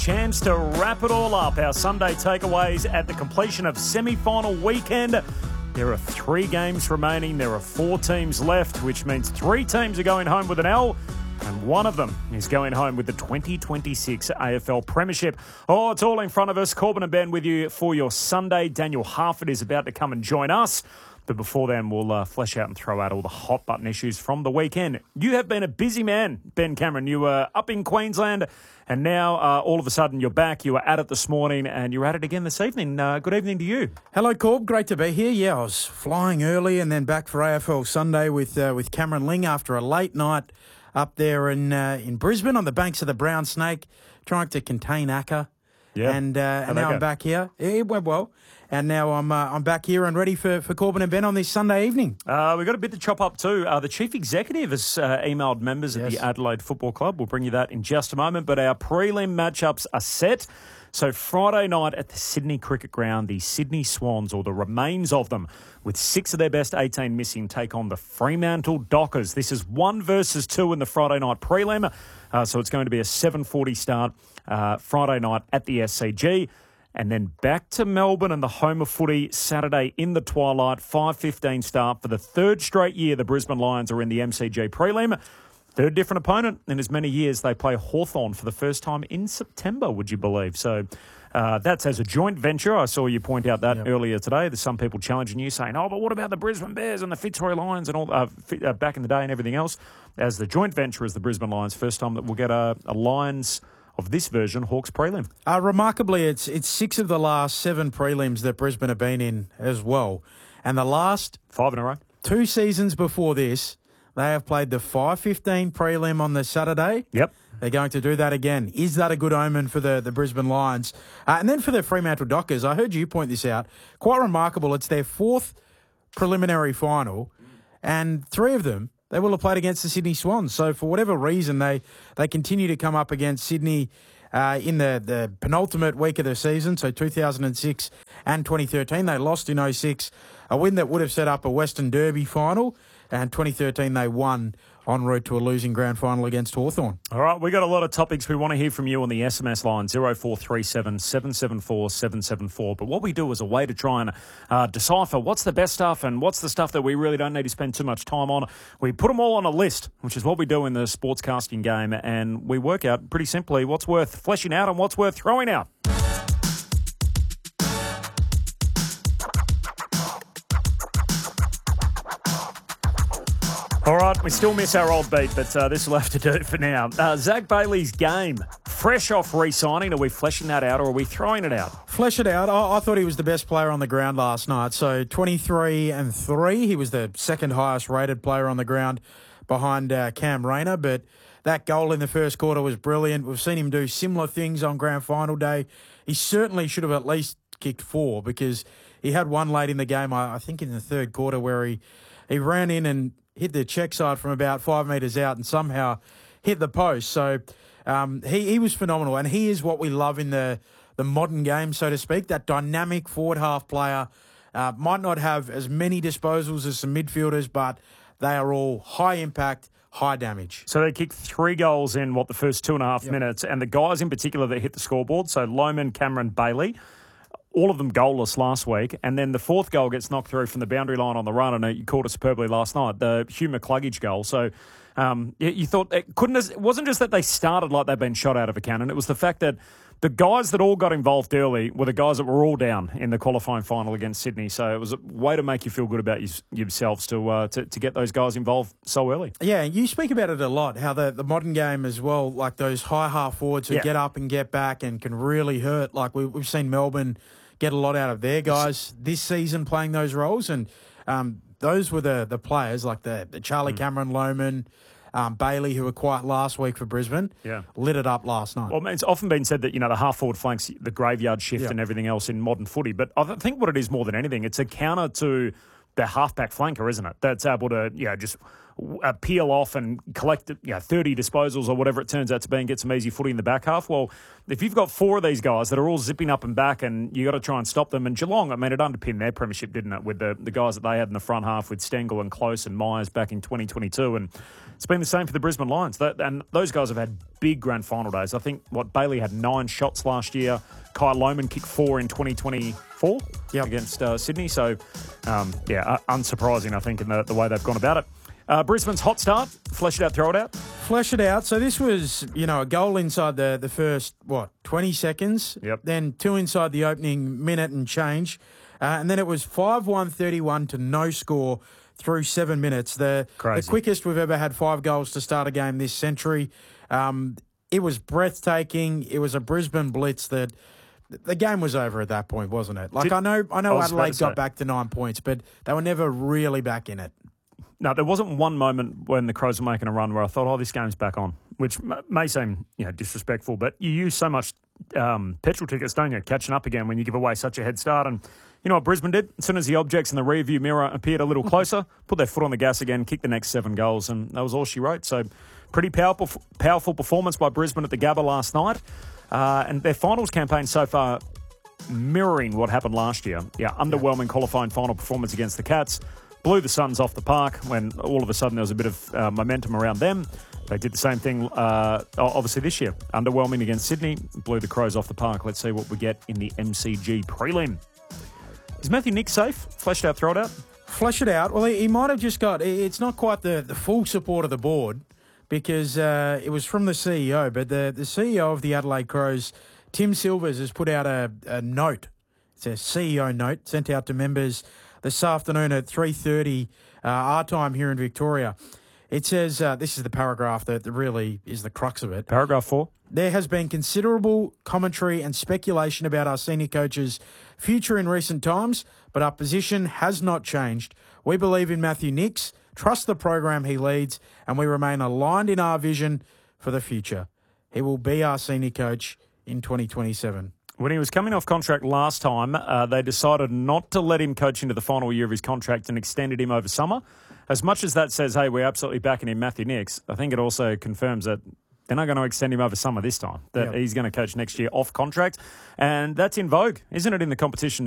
Chance to wrap it all up. Our Sunday takeaways at the completion of semi-final weekend. There are 3 games remaining. There are 4 teams left, which means 3 teams are going home with an L, and one of them is going home with the 2026 AFL Premiership. Oh, it's all in front of us. Corbin and Ben with you for your Sunday. Daniel Harford is about to come and join us. But before then, we'll flesh out and throw out all the hot button issues from the weekend. You have been a busy man, Ben Cameron. You were up in Queensland, and now all of a sudden you're back. You were at it this morning, and you're at it again this evening. Good evening to you. Hello, Corb. Great to be here. Yeah, I was flying early and then back for AFL Sunday with Cameron Ling after a late night up there in Brisbane on the banks of the Brown Snake, trying to contain Acker. Yeah. And now I'm back here. It went well. And now I'm back here and ready for Corbin and Ben on this Sunday evening. We've got a bit to chop up too. The Chief Executive has emailed members of the Adelaide Football Club. We'll bring you that in just a moment. But our prelim matchups are set. So Friday night at the Sydney Cricket Ground, the Sydney Swans, or the remains of them, with 6 of their best 18 missing, take on the Fremantle Dockers. This is 1 versus 2 in the Friday night prelim. So it's going to be a 7:40 start Friday night at the SCG. And then back to Melbourne and the home of footy Saturday in the twilight, 5:15 start for the 3rd straight year the Brisbane Lions are in the MCG prelim. 3rd different opponent in as many years. They play Hawthorn for the first time in September, would you believe? So that's as a joint venture. I saw you point out that earlier today. There's some people challenging you saying, oh, but what about the Brisbane Bears and the Fitzroy Lions and all back in the day and everything else? As the joint venture is the Brisbane Lions, first time that we'll get a Lions of this version, Hawks prelim. Remarkably, it's 6 of the last 7 prelims that Brisbane have been in as well. And the last 5 in a row. 2 seasons before this, they have played the 5:15 prelim on the Saturday. Yep. They're going to do that again. Is that a good omen for the Brisbane Lions? And then for the Fremantle Dockers, I heard you point this out. Quite remarkable. It's their 4th preliminary final, and 3 of them they will have played against the Sydney Swans. So for whatever reason, they continue to come up against Sydney in the penultimate week of the season, so 2006 and 2013. They lost in 2006, a win that would have set up a Western Derby final, and 2013 they won en route to a losing grand final against Hawthorn. All right, we got a lot of topics we want to hear from you on the SMS line, 0437 774 774. But what we do is a way to try and decipher what's the best stuff and what's the stuff that we really don't need to spend too much time on. We put them all on a list, which is what we do in the sportscasting game, and we work out pretty simply what's worth fleshing out and what's worth throwing out. All right, we still miss our old beat, but this will have to do for now. Zach Bailey's game, fresh off re-signing. Are we fleshing that out or are we throwing it out? Flesh it out. I thought he was the best player on the ground last night. So 23-3. He was the 2nd highest rated player on the ground behind Cam Rayner. But that goal in the first quarter was brilliant. We've seen him do similar things on grand final day. He certainly should have at least kicked 4 because he had one late in the game, I think in the 3rd quarter, where he ran in and hit the check side from about 5 metres out and somehow hit the post. So he was phenomenal, and he is what we love in the modern game, so to speak, that dynamic forward half player. Might not have as many disposals as some midfielders, but they are all high impact, high damage. So they kicked 3 goals in, the first 2.5 minutes, and the guys in particular that hit the scoreboard, so Loman, Cameron, Bailey, all of them goalless last week, and then the 4th goal gets knocked through from the boundary line on the run, and you called it superbly last night, the Hugh McCluggage goal. So you thought it wasn't just that they started like they'd been shot out of a cannon, it was the fact that the guys that all got involved early were the guys that were all down in the qualifying final against Sydney. So it was a way to make you feel good about yourselves to get those guys involved so early. Yeah, you speak about it a lot, how the modern game as well, like those high half forwards who get up and get back and can really hurt. Like we've seen Melbourne get a lot out of their guys this season playing those roles, and those were the players like the Charlie Cameron, Loman, Bailey, who were quiet last week for Brisbane, lit it up last night. Well, it's often been said that, the half-forward flanks, the graveyard shift and everything else in modern footy, but I think what it is more than anything, it's a counter to the halfback flanker, isn't it? That's able to, just peel off and collect 30 disposals or whatever it turns out to be and get some easy footy in the back half. Well, if you've got 4 of these guys that are all zipping up and back and you got to try and stop them, and Geelong, I mean, it underpinned their premiership, didn't it, with the guys that they had in the front half with Stengel and Close and Myers back in 2022. And it's been the same for the Brisbane Lions. And those guys have had big grand final days. I think, Bailey had 9 shots last year. Kyle Lohmann kicked 4 in 2024 against Sydney. So, unsurprising, I think, in the way they've gone about it. Brisbane's hot start. Flesh it out, throw it out. Flesh it out. So this was, a goal inside the first, 20 seconds. Yep. Then 2 inside the opening minute and change. And then it was 5-1-31 to no score through 7 minutes. The quickest we've ever had 5 goals to start a game this century. It was breathtaking. It was a Brisbane blitz that the game was over at that point, wasn't it? I know Adelaide got back to 9 points, but they were never really back in it. No, there wasn't one moment when the Crows were making a run where I thought, this game's back on, which may seem disrespectful, but you use so much petrol tickets, don't you, catching up again when you give away such a head start. And you know what Brisbane did? As soon as the objects in the rearview mirror appeared a little closer, put their foot on the gas again, kicked the next 7 goals, and that was all she wrote. So pretty powerful performance by Brisbane at the Gabba last night. And their finals campaign so far mirroring what happened last year. Underwhelming qualifying final performance against the Cats. Blew the Suns off the park when all of a sudden there was a bit of momentum around them. They did the same thing, obviously, this year. Underwhelming against Sydney. Blew the Crows off the park. Let's see what we get in the MCG prelim. Is Matthew Nicks safe? Flesh it out, throw it out? Flesh it out. Well, he might have just got... It's not quite the full support of the board because it was from the CEO, but the CEO of the Adelaide Crows, Tim Silvers, has put out a note. It's a CEO note sent out to members this afternoon at 3:30 our time here in Victoria. It says, this is the paragraph that really is the crux of it. Paragraph 4. There has been considerable commentary and speculation about our senior coach's future in recent times, but our position has not changed. We believe in Matthew Nicks, trust the program he leads, and we remain aligned in our vision for the future. He will be our senior coach in 2027. When he was coming off contract last time, they decided not to let him coach into the final year of his contract and extended him over summer. As much as that says, hey, we're absolutely backing him, Matthew Nicks, I think it also confirms that they're not going to extend him over summer this time, that he's going to coach next year off contract. And that's in vogue, isn't it, in the competition?